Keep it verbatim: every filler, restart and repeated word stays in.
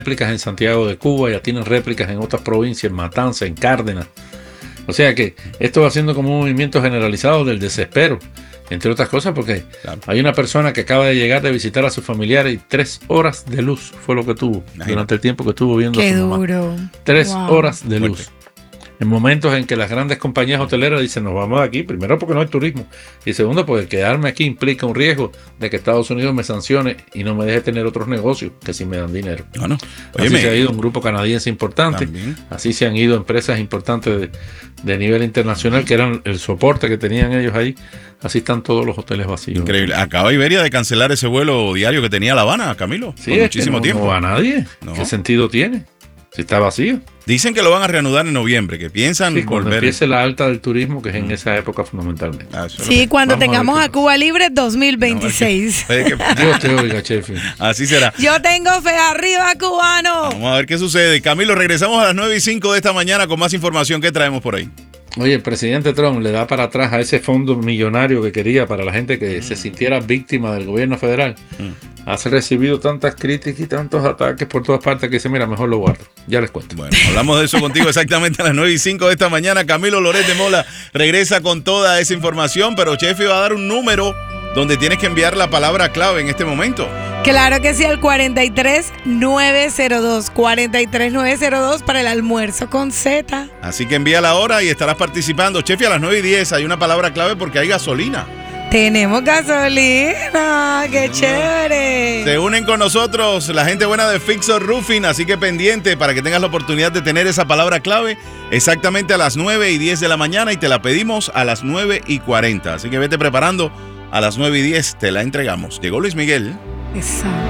réplicas en Santiago de Cuba, ya tienen réplicas en otras provincias, en Matanza, en Cárdenas. O sea que esto va siendo como un movimiento generalizado del desespero, entre otras cosas, porque claro, hay una persona que acaba de llegar de visitar a sus familiares y tres horas de luz fue lo que tuvo. Imagínate. Durante el tiempo que estuvo viendo Qué a su mamá. duro. Tres Wow. horas de luz. Fuerte. En momentos en que las grandes compañías hoteleras dicen, nos vamos de aquí, primero porque no hay turismo, y segundo porque quedarme aquí implica un riesgo de que Estados Unidos me sancione y no me deje tener otros negocios que sí me dan dinero. Bueno, así óyeme, se ha ido un grupo canadiense importante, también. así se han ido empresas importantes de, de nivel internacional que eran el soporte que tenían ellos ahí, así están todos los hoteles vacíos. Increíble. Acaba Iberia de cancelar ese vuelo diario que tenía La Habana, Camilo, Sí, por es muchísimo que no, tiempo. no va nadie. No. ¿Qué sentido tiene? Si está vacío. Dicen que lo van a reanudar en noviembre, que piensan Sí, cuando volver. empiece la alta del turismo, que es en esa época fundamentalmente. Ah, eso es lo Sí, que- cuando Vamos a ver tengamos qué a Cuba Libre dos mil veintiséis. Oye, que- Dios te oiga, Chefi. Así será. Yo tengo fe arriba, cubano. Vamos a ver qué sucede. Camilo, regresamos a las nueve y cinco de esta mañana con más información que traemos por ahí. Oye, el presidente Trump le da para atrás a ese fondo millonario que quería para la gente que se sintiera víctima del gobierno federal. Mm. Has recibido tantas críticas y tantos ataques por todas partes que dice, mira, mejor lo guardo. Ya les cuento. Bueno, hablamos de eso contigo exactamente a las nueve y cinco de esta mañana. Camilo Loret de Mola regresa con toda esa información, pero Chefi va a dar un número donde tienes que enviar la palabra clave en este momento. Claro que sí, al cuarenta y tres nueve cero dos. cuarenta y tres nueve cero dos para el almuerzo con Z. Así que envía la hora y estarás participando. Chefi, a las nueve y diez hay una palabra clave porque hay gasolina. Tenemos gasolina. ¡Qué chévere! Se unen con nosotros la gente buena de Fixer Roofing, así que pendiente para que tengas la oportunidad de tener esa palabra clave exactamente a las nueve y diez de la mañana y te la pedimos a las nueve y cuarenta. Así que vete preparando, a las nueve y diez te la entregamos. Llegó Luis Miguel. Eso.